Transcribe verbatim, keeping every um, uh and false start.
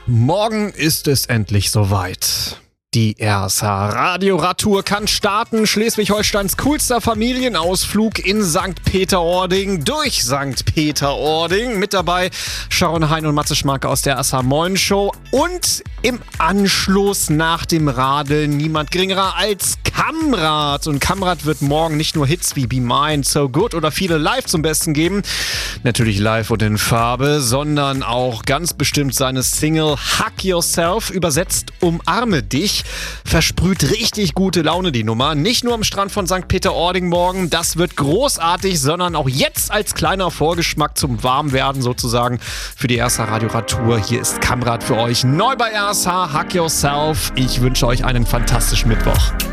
Morgen ist es endlich soweit. Die R S H-Radioradtour kann starten. Schleswig-Holsteins coolster Familienausflug in Sankt Peter-Ording durch Sankt Peter-Ording. Mit dabei Sharon Hein und Matze Schmarke aus der R S H Moin Show. Und im Anschluss nach dem Radeln niemand geringerer als Kamrat. Und Kamrat wird morgen nicht nur Hits wie Be Mine, So Good oder viele live zum Besten geben. Natürlich live und in Farbe, sondern auch ganz bestimmt seine Single Hug Yourself, übersetzt Umarme dich. Versprüht richtig gute Laune die Nummer. Nicht nur am Strand von Sankt Peter-Ording morgen, das wird großartig, sondern auch jetzt als kleiner Vorgeschmack zum Warmwerden sozusagen für die R S H-Radioradtour. Hier ist Kamrat für euch neu bei R S H, Hug Yourself. Ich wünsche euch einen fantastischen Mittwoch.